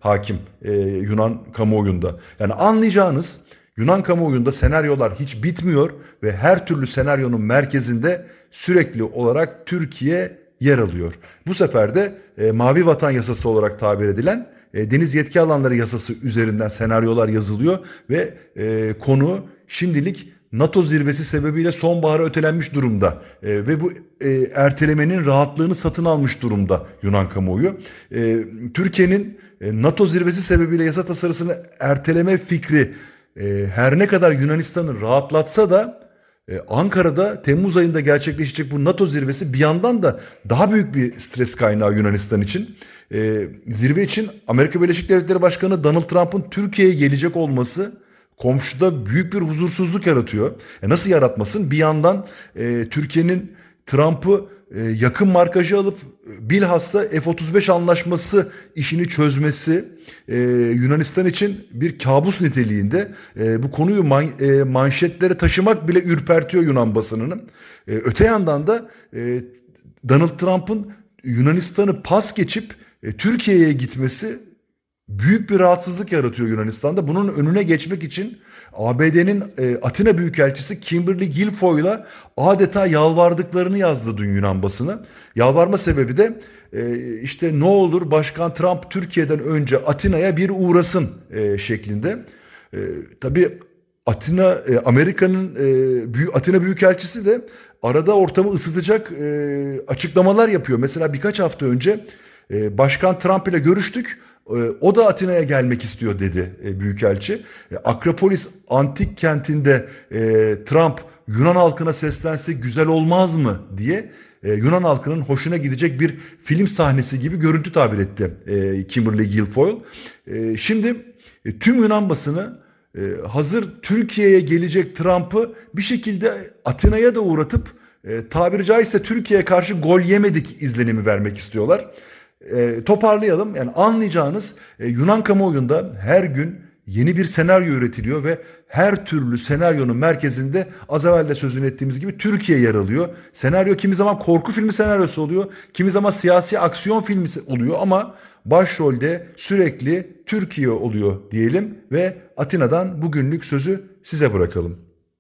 hakim Yunan kamuoyunda. Yani anlayacağınız Yunan kamuoyunda senaryolar hiç bitmiyor ve her türlü senaryonun merkezinde sürekli olarak Türkiye yer alıyor. Bu sefer de Mavi Vatan Yasası olarak tabir edilen deniz yetki alanları yasası üzerinden senaryolar yazılıyor ve konu şimdilik NATO zirvesi sebebiyle sonbahara ötelenmiş durumda. Ve bu ertelemenin rahatlığını satın almış durumda Yunan kamuoyu. Türkiye'nin NATO zirvesi sebebiyle yasa tasarısını erteleme fikri her ne kadar Yunanistan'ı rahatlatsa da Ankara'da Temmuz ayında gerçekleşecek bu NATO zirvesi bir yandan da daha büyük bir stres kaynağı Yunanistan için. Zirve için Amerika Birleşik Devletleri Başkanı Donald Trump'ın Türkiye'ye gelecek olması komşuda büyük bir huzursuzluk yaratıyor. Nasıl yaratmasın? Bir yandan Türkiye'nin Trump'ı yakın markajı alıp bilhassa F-35 anlaşması işini çözmesi Yunanistan için bir kabus niteliğinde. Bu konuyu manşetlere taşımak bile ürpertiyor Yunan basınını. Öte yandan da Donald Trump'ın Yunanistan'ı pas geçip Türkiye'ye gitmesi büyük bir rahatsızlık yaratıyor Yunanistan'da. Bunun önüne geçmek için ABD'nin Atina Büyükelçisi Kimberly Guilfoyle'a adeta yalvardıklarını yazdı dün Yunan basını. Yalvarma sebebi de işte ne olur Başkan Trump Türkiye'den önce Atina'ya bir uğrasın şeklinde. Tabii Amerika'nın Atina Büyükelçisi de arada ortamı ısıtacak açıklamalar yapıyor. Mesela birkaç hafta önce Başkan Trump ile görüştük. O da Atina'ya gelmek istiyor dedi Büyükelçi. Akropolis antik kentinde Trump Yunan halkına seslense güzel olmaz mı diye Yunan halkının hoşuna gidecek bir film sahnesi gibi görüntü tabir etti Kimberly Guilfoyle. Şimdi tüm Yunan basını hazır Türkiye'ye gelecek Trump'ı bir şekilde Atina'ya da uğratıp tabiri caizse Türkiye'ye karşı gol yemedik izlenimi vermek istiyorlar. Toparlayalım. Yani anlayacağınız Yunan kamuoyunda her gün yeni bir senaryo üretiliyor ve her türlü senaryonun merkezinde az evvel de sözünü ettiğimiz gibi Türkiye yer alıyor. Senaryo kimi zaman korku filmi senaryosu oluyor, kimi zaman siyasi aksiyon filmi oluyor ama başrolde sürekli Türkiye oluyor diyelim ve Atina'dan bugünlük sözü size bırakalım.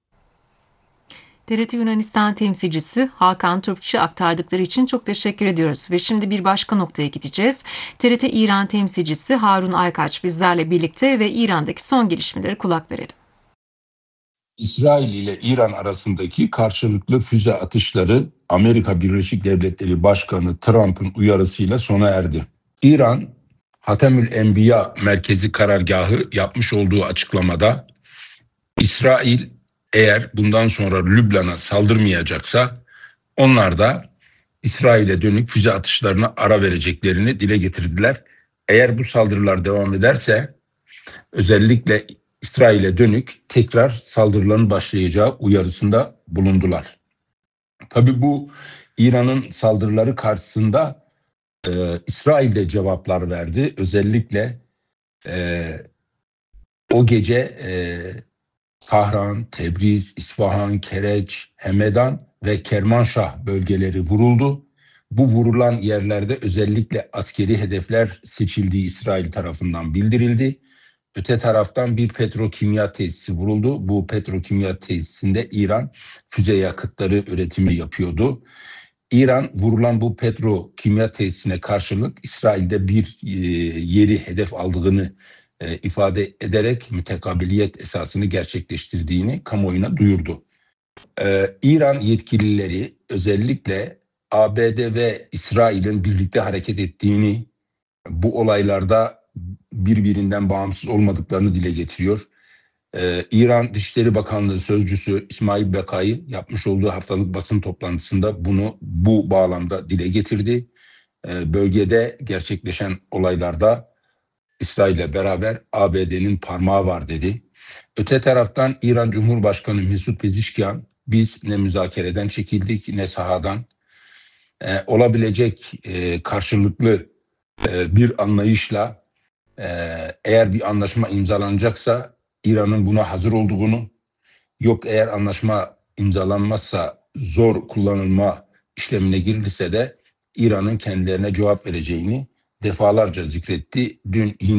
TRT Yunanistan temsilcisi Hakan Türkçü aktardıkları için çok teşekkür ediyoruz. Ve şimdi bir başka noktaya gideceğiz. TRT İran temsilcisi Harun Aykaç bizlerle birlikte ve İran'daki son gelişmeleri kulak verelim. İsrail ile İran arasındaki karşılıklı füze atışları Amerika Birleşik Devletleri Başkanı Trump'ın uyarısıyla sona erdi. İran, Hatemül Enbiya Merkezi Karargahı yapmış olduğu açıklamada İsrail eğer bundan sonra Lübnan'a saldırmayacaksa onlar da İsrail'e dönük füze atışlarına ara vereceklerini dile getirdiler. Eğer bu saldırılar devam ederse özellikle İsrail'e dönük tekrar saldırıların başlayacağı uyarısında bulundular. Tabii bu İran'ın saldırıları karşısında İsrail de cevaplar verdi. Özellikle o gece Tahran, Tebriz, İsfahan, Kereç, Hemedan ve Kermanşah bölgeleri vuruldu. Bu vurulan yerlerde özellikle askeri hedefler seçildiği İsrail tarafından bildirildi. Öte taraftan bir petrokimya tesisi vuruldu. Bu petrokimya tesisinde İran füze yakıtları üretimi yapıyordu. İran vurulan bu petrokimya tesisine karşılık İsrail'de bir yeri hedef aldığını ifade ederek mütekabiliyet esasını gerçekleştirdiğini kamuoyuna duyurdu. İran yetkilileri özellikle ABD ve İsrail'in birlikte hareket ettiğini, bu olaylarda birbirinden bağımsız olmadıklarını dile getiriyor. İran Dışişleri Bakanlığı Sözcüsü İsmail Bekai yapmış olduğu haftalık basın toplantısında bu bağlamda dile getirdi. Bölgede gerçekleşen olaylarda İsrail'le beraber ABD'nin parmağı var dedi. Öte taraftan İran Cumhurbaşkanı Mesut Pezişkian, biz ne müzakereden çekildik ne sahadan, olabilecek karşılıklı bir anlayışla eğer bir anlaşma imzalanacaksa İran'ın buna hazır olduğunu, yok eğer anlaşma imzalanmazsa zor kullanılma işlemine girilirse de İran'ın kendilerine cevap vereceğini defalarca zikretti. Dün yine